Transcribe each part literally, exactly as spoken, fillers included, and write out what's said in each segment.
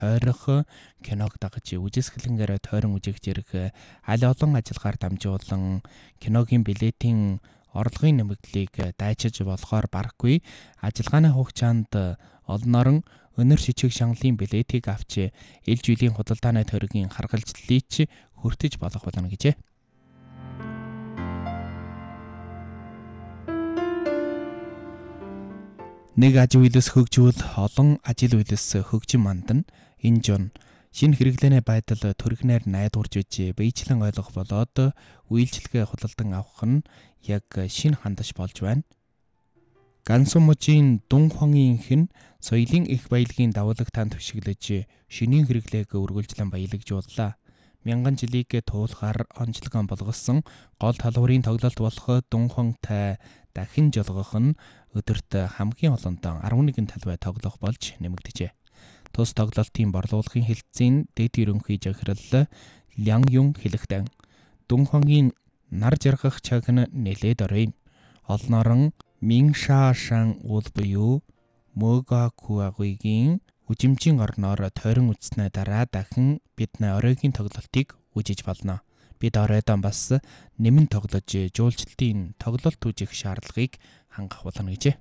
тойрох киног дагаж үжисгэлэнгээр тойрон үзэж ирэх аль олон ажиллагаар дамжуулан киногийн билетийн орлогын нэмэгдлийг дайчиж болохоор барахгүй ажиллагааны хугацаанд олнорон өнөр шичиг шангалын билетийг авч ил жилийн худалдааны тойргийн харгалзлыг хүртэж болох болно гэжээ. Нэг аж үйлс хөгжүүл олон ажил үйлс хөгжин мандан энэ жон шинэ хэрэглээний байдал төрхнээр найдварж үж биечлэн ойлгох болоод үйлчлэгээ худалдан авах нь яг шинэ хандаж болж байна. Гансан мужийн дун хонгийн хэн соёлын их баялагын давуулагтаан төвшиглэж шинийн хэрэглээг үргэлжлэн баялагжууллаа. Мянган жилийг туулахаар онцлогон болгосон гол талбарын тоглолт болох дун хонтай дахин жолгох нь өдөрт хамгийн олонтон арван нэгэн талбай тоглох болж нэмэгдэжээ. Тус тоглолтын борлуулалтын хэлтсийн дэд ерөнхий захирал Лян Юн хэлэхдээ дун хонгийн нар жаргах цаг нь нэлээд орой. Олнорон Минша шан уул буюу Могакуагуйгийн үжимжийн орноор тойрон үзснээ дараа дахин бид оройгийн тоглолтыг үзэж болно. Бид оройдоо бас нэмэн тоглож жуулчлалын тоглолт үзэх шаардлагыг хангах болно гэжээ.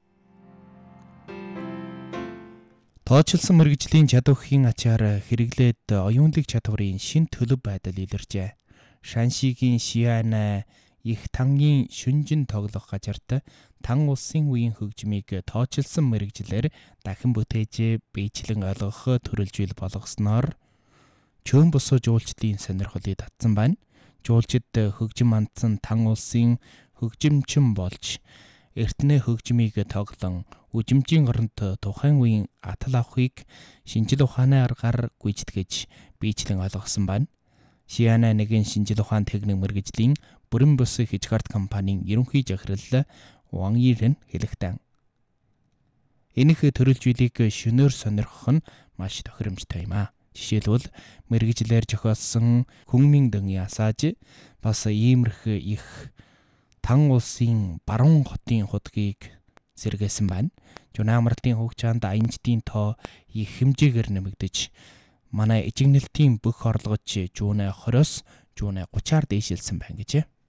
Тооцолсон мэрэгжлийн чадвархийн ачаар хэрэглээд оюунлаг чадварын шин төлөв байдал илэржээ. Шаншигийн Шиана их тангийн шүнжин тоглох газарт тан улсын үеийн хөгжмийг тооцолсон мэрэгжлэр дахин бүтээж биечлэн ойлгох төрөлжил болгосноор чөөн босоо жуулчлалын сонирхлыг татсан байна. Жуулчид хөгжим мандсан тан улсын хөгжимчин болж эртнээ хөгжмийг тоглон үжимжийн оронд тухайн үеийн атал авахыг шинжил ухааны аргаар гүйцэтгэж биечлэн ойлгосон байна. Шиана нэгэн шинжил ухаан техник мэргэжлийн бүрэн бус хичгард компанийн ерөнхий захирал Ван Ирэн хэлэхдээ энэх төрөлжүүлийг шөнөөр сонирхох нь маш тохиромжтой юм а. Жишээлбэл мэргэжлэр зохиосон Хүнмин дэн ясааж бас иймэрх их тан улсын баруун хотын худгийг сэргээсэн байна. Жуна амралтын хугацаанд аянчдын тоо их хэмжээгээр нэмэгдэж манай ижигнэлтийн бүх орлогоч жуунэ хориос жуунэ гучаар дээшилсэн байна гэжээ.